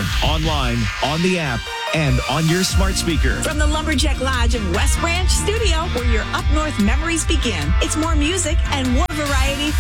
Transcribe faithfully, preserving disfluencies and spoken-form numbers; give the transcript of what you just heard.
online, on the app, and on your smart speaker. From the Lumberjack Lodge of West Branch Studio, where your up north memories begin. It's more music and more variety